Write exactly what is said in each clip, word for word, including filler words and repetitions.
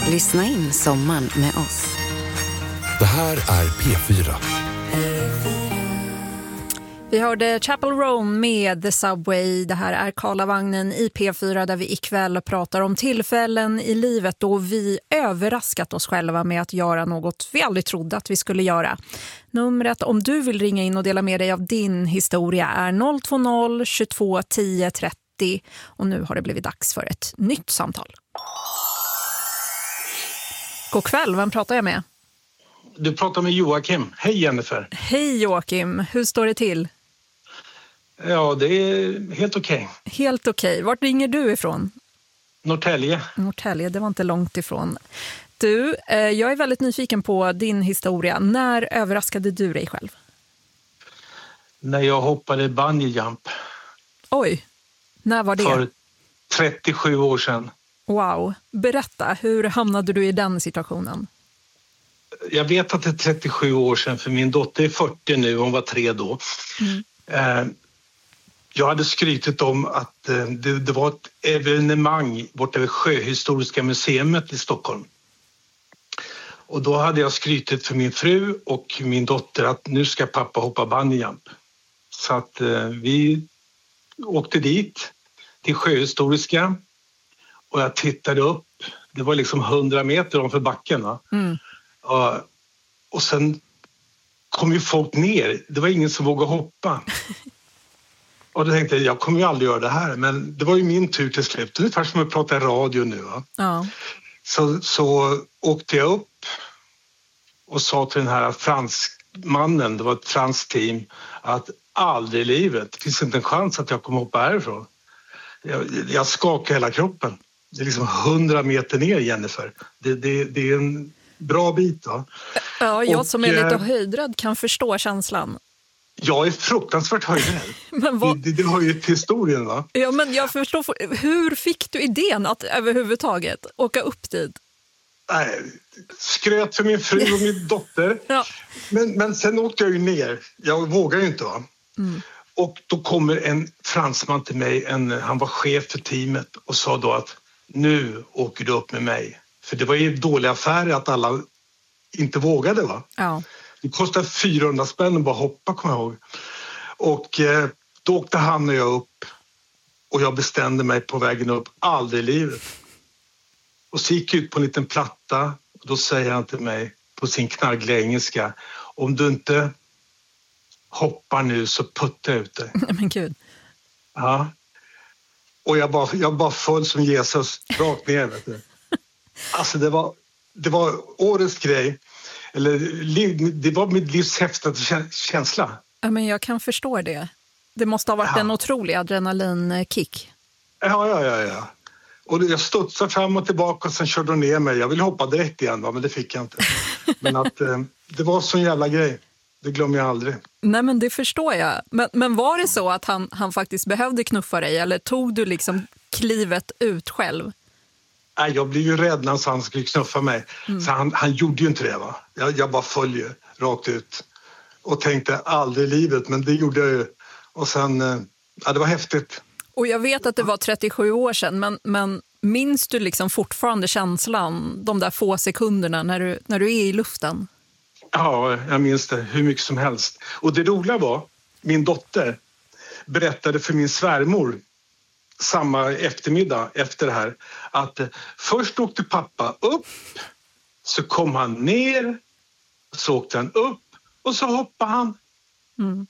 Lyssna in sommaren med oss. Det här är P fyra. Vi hörde Chapel Roan med The Subway. Det här är Karlavagnen i P fyra där vi ikväll pratar om tillfällen i livet då vi överraskat oss själva med att göra något vi aldrig trodde att vi skulle göra. Numret om du vill ringa in och dela med dig av din historia är noll två noll tjugotvå tio trettio och nu har det blivit dags för ett nytt samtal. God kväll, vem pratar jag med? Du pratar med Joakim. Hej Jennifer. Hej Joakim, hur står det till? Ja, det är helt okej. Okay. Helt okej. Okay. Vart ringer du ifrån? Norrtälje. Norrtälje, det var inte långt ifrån. Du, eh, jag är väldigt nyfiken på din historia. När överraskade du dig själv? När jag hoppade bungee jump. Oj, när var det? För trettiosju år sedan. Wow, berätta, hur hamnade du i den situationen? Jag vet att det är trettiosju år sedan, för min dotter är fyrtio nu, hon var tre då. Mm. Eh, jag hade skrytit om att eh, det, det var ett evenemang borta vid Sjöhistoriska museet i Stockholm. Och då hade jag skrytit för min fru och min dotter att nu ska pappa hoppa bungee jump. Så att eh, vi åkte dit till Sjöhistoriska och jag tittade upp. Det var liksom hundra meter ovanför backen, va? Mm. Uh, och sen kom ju folk ner. Det var ingen som vågade hoppa. Och då tänkte jag, jag kommer ju aldrig göra det här. Men det var ju min tur till slut. Det är ungefär som att prata radio nu, va? Ja. Så, så åkte jag upp och sa till den här franskmannen, det var ett franskt team, att aldrig i livet, det finns inte en chans att jag kommer hoppa härifrån. Jag, jag skakar hela kroppen. Det är liksom hundra meter ner, Jennifer. Det, det, det är en bra bit, då. Ja, jag och, som är lite höjdrädd kan förstå känslan. Jag är fruktansvärt höjdrädd. Men vad... det, det, det har ju till historien, va? Ja, men jag förstår. Hur fick du idén att överhuvudtaget åka upp dit? Nej, skröt för min fru och min dotter. Ja. Men, men sen åkte jag ju ner. Jag vågar ju inte, va? Mm. Och då kommer en fransman till mig, en, han var chef för teamet, och sa då att nu åker du upp med mig. För det var ju dåliga affärer att alla inte vågade, va? Ja. Det kostade fyrahundra spänn att bara hoppa, kommer jag ihåg. Och eh, då åkte han och jag upp. Och jag bestämde mig på vägen upp, aldrig i livet. Och så gick jag ut på en liten platta. Och då säger han till mig på sin knaggliga engelska: om du inte hoppar nu så puttar jag ut dig. Men gud. Ja. Och jag bara, jag bara föll som Jesus rakt ner, vet du. Alltså det var, det var årets grej. Eller det var mitt livs häftigaste känsla. Ja, men jag kan förstå det. Det måste ha varit ja. en otrolig adrenalinkick. Ja, ja, ja, ja. Och jag studsade fram och tillbaka och sen körde hon ner mig. Jag ville hoppa direkt igen, va? Men det fick jag inte. Men att eh, det var så en jävla grej. Det glömmer jag aldrig. Nej, men det förstår jag. Men, men var det så att han, han faktiskt behövde knuffa dig? Eller tog du liksom klivet ut själv? Nej, jag blev ju rädd när han skulle knuffa mig. Mm. Så han, han gjorde ju inte det, va? Jag, jag bara följde rakt ut. Och tänkte aldrig i livet, men det gjorde jag ju. Och sen, ja, det var häftigt. Och jag vet att det var trettiosju år sedan, men, men minns du liksom fortfarande känslan de där få sekunderna när du, när du är i luften? Ja, jag minns det hur mycket som helst. Och det roliga var, min dotter berättade för min svärmor samma eftermiddag efter det här att först åkte pappa upp, så kom han ner, så åkte han upp och så hoppade han. Mm.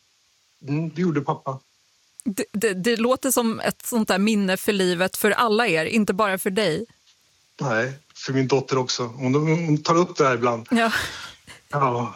Mm, det gjorde pappa. Det, det, det låter som ett sånt där minne för livet för alla er, inte bara för dig. Nej, för min dotter också. Hon, hon tar upp det här ibland. Ja. Ja.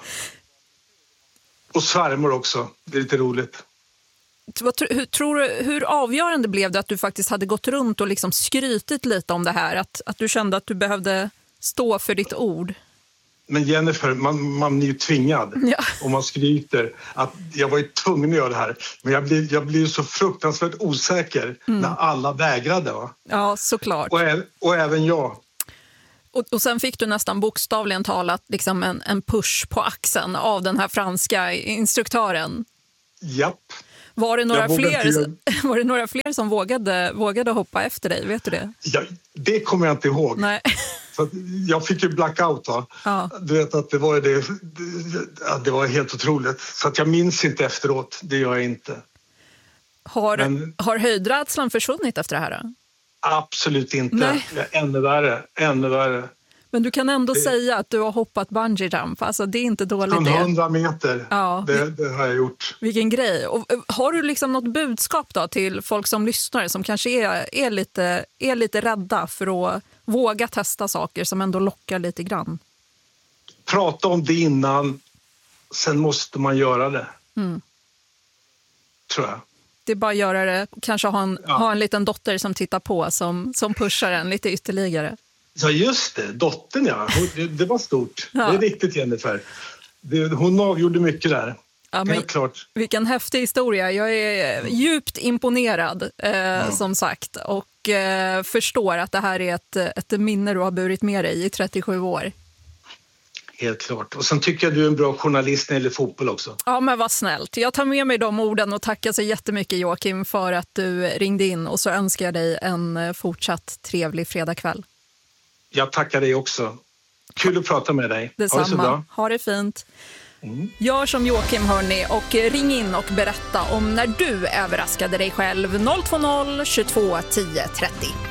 Och svärmor också. Det är lite roligt. Hur, tror du, hur avgörande blev det att du faktiskt hade gått runt och liksom skrytit lite om det här? Att, att du kände att du behövde stå för ditt ord? Men Jennifer, man, man är ju tvingad. Ja. Och man skryter att jag var ju tvungen att göra det här. Men jag blev, jag blev så fruktansvärt osäker mm. när alla vägrade. Va? Ja, såklart. Och, och även jag. Och, och sen fick du nästan bokstavligen talat liksom en, en push på axeln av den här franska instruktören. Japp. Var det några, fler, var det några fler som vågade, vågade hoppa efter dig? Vet du det? Ja, det kommer jag inte ihåg. Nej. Så att jag fick ju blackout va. Ja. Du vet att det var det, det, det var helt otroligt. Så att jag minns inte efteråt, det gör jag inte. Har, Men, har höjdrädslan försvunnit efter det här då? Absolut inte. Nej. Ännu värre, ännu värre. Men du kan ändå det, säga att du har hoppat bungee jump. Alltså det är inte dåligt. Från hundra meter, ja. det, det har jag gjort. Vilken grej. Och har du liksom något budskap då till folk som lyssnar som kanske är, är, lite, är lite rädda för att våga testa saker som ändå lockar lite grann? Prata om det innan, sen måste man göra det. Mm. Tror jag. Det är bara att göra det, kanske ha en, ja. ha en liten dotter som tittar på, som, som pushar en lite ytterligare. Ja just det, dottern ja, hon, det var stort. Ja. Det är riktigt Jennifer. Det, hon avgjorde mycket där, ja, men, helt klart. Vilken häftig historia, jag är djupt imponerad eh, ja. som sagt. Och eh, förstår att det här är ett, ett minne du har burit med dig i trettiosju år. Helt klart. Och sen tycker jag du är en bra journalist när det gäller fotboll också. Ja, men vad snällt. Jag tar med mig de orden och tackar så jättemycket Joakim för att du ringde in. Och så önskar jag dig en fortsatt trevlig fredagkväll. Jag tackar dig också. Kul att prata med dig. Detsamma. Ha det så bra. Ha det fint. Mm. Gör som Joakim hörni och ring in och berätta om när du överraskade dig själv. noll två noll tjugotvå tio trettio.